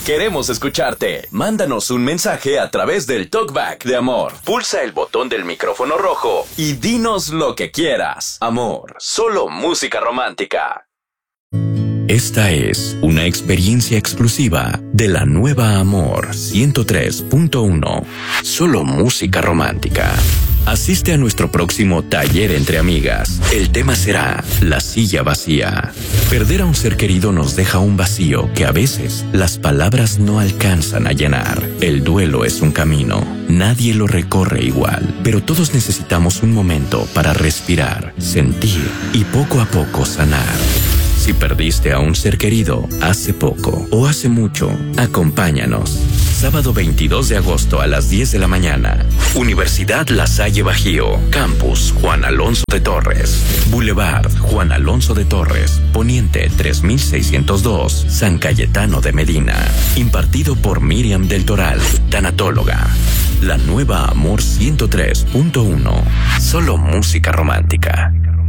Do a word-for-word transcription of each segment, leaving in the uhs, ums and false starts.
Queremos escucharte. Mándanos un mensaje a través del Talkback de Amor. Pulsa el botón del micrófono rojo y dinos lo que quieras. Amor, solo música romántica. Esta es una experiencia exclusiva de la nueva Amor ciento tres punto uno. Solo música romántica. Asiste a nuestro próximo taller entre amigas. El tema será la silla vacía. Perder a un ser querido nos deja un vacío que a veces las palabras no alcanzan a llenar. El duelo es un camino. Nadie lo recorre igual, pero todos necesitamos un momento para respirar, sentir y poco a poco sanar. Si perdiste a un ser querido hace poco o hace mucho, acompáñanos. Sábado veintidós de agosto a las diez de la mañana. Universidad La Salle Bajío. Campus Juan Alonso de Torres. Boulevard Juan Alonso de Torres. Poniente tres mil seiscientos dos. San Cayetano de Medina. Impartido por Miriam del Toral, tanatóloga. La nueva Amor ciento tres punto uno. Solo música romántica.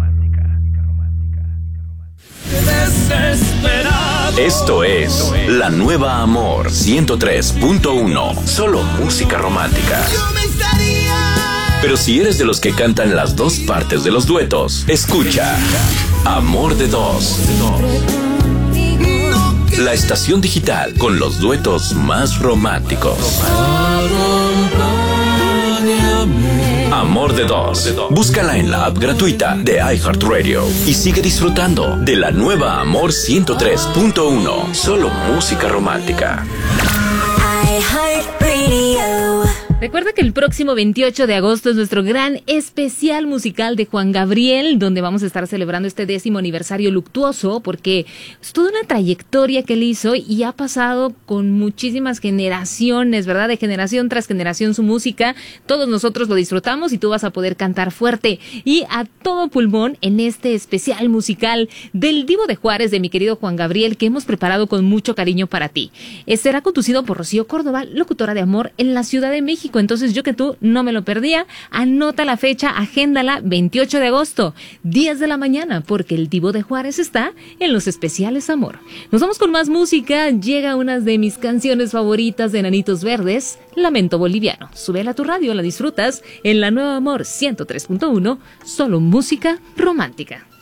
Esto es La Nueva Amor ciento tres punto uno. Solo música romántica. Pero si eres de los que cantan las dos partes de los duetos, escucha Amor de Dos. La estación digital con los duetos más románticos. Amor de Dos. Búscala en la app gratuita de iHeartRadio y sigue disfrutando de la nueva Amor ciento tres punto uno. Solo música romántica. iHeartRadio. Recuerda que el próximo veintiocho de agosto es nuestro gran especial musical de Juan Gabriel, donde vamos a estar celebrando este décimo aniversario luctuoso, porque es toda una trayectoria que él hizo y ha pasado con muchísimas generaciones, ¿verdad? De generación tras generación su música. Todos nosotros lo disfrutamos y tú vas a poder cantar fuerte y a todo pulmón en este especial musical del Divo de Juárez de mi querido Juan Gabriel, que hemos preparado con mucho cariño para ti. Será conducido por Rocío Córdoba, locutora de Amor en la Ciudad de México. Entonces yo que tú no me lo perdía, anota la fecha, agéndala, veintiocho de agosto, diez de la mañana, porque el Divo de Juárez está en los especiales Amor. Nos vamos con más música, llega una de mis canciones favoritas de Enanitos Verdes, Lamento Boliviano. Súbela a tu radio, la disfrutas en la nueva Amor ciento tres punto uno, solo música romántica.